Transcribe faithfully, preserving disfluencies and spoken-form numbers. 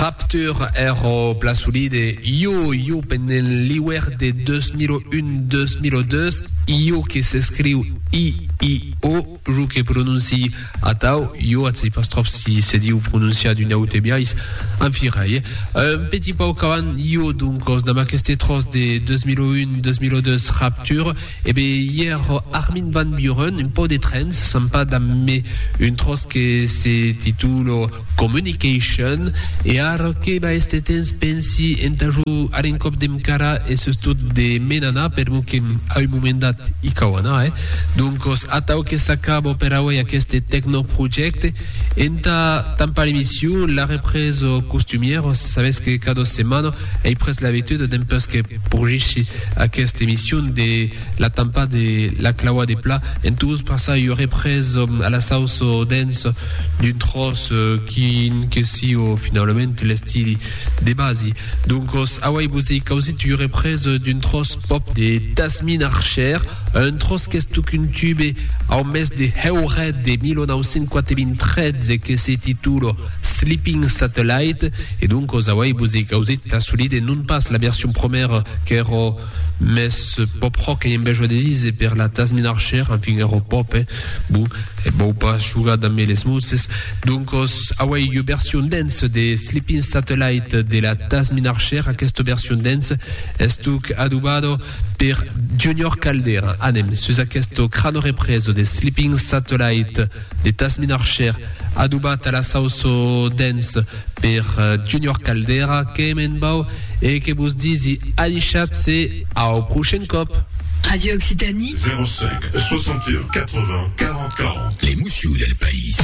Rapture ero plasulide io io pendent l'iwer de deux mille un deux mille deux io que s'escriu I I O jo que pronuncie atau io atzei pas trop si se diu pronuncia d'une aute biais en firai un petit peu au cavan io donc os dama queste tros de deux mille un deux mille deux Rapture et ben hier Armin van Buuren un peu de trends sympa damme une tros que se titulo Communication et ar que ba este temps pensi entaju arencop dem cara e se stud de menana per mu que a un moment dat i kawana eh donc os atau que s'acaba operawe aquest techno project enta tampa l'émission la reprise costumière sabes que cada semana e pres l'habitude d'un peu que pour gichi aquesta émission de la tampa de la clawa des plats en tous par ça il y aurait prise à la sauce dance d'une trosse qui que si au finalement les styles des bases donc os Hawaii Bouzy causi tu aurais prise d'une trosse pop de Tasmin Archer un trosse qu'est tout qu'une tube au mes de Heured de mille neuf cent quatre-vingt-treize et que se titule Sleeping Satellite et donc aux Hawaii Bouzy causi la solide non passe la version première qu'ero mes pop rock et un besoin de lise per la Tasmin Archer enfin ero pop eh. bon et bon pas chouga dans les smoothes donc os Hawaii version dance de Sleeping Satellite de la Tasmin Archer a questa version dance estuk adubado per Junior Caldera anem sus aquesto crano represo de Sleeping Satellite de Tasmin Archer adubat a la sauce dance per Junior Caldera que menbau et que vous disi alichat c'est au prochain cop Radio Occitanie zéro cinq soixante et un quatre-vingts quarante quarante Les Moussous del País.